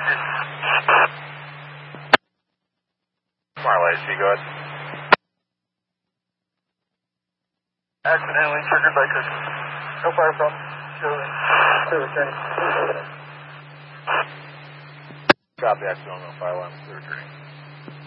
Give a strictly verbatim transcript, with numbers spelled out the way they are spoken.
Marley, see, go ahead. Accidentally triggered by Cook. No fire from. Still returning. Copy, accidental, no fire alarm, still returning.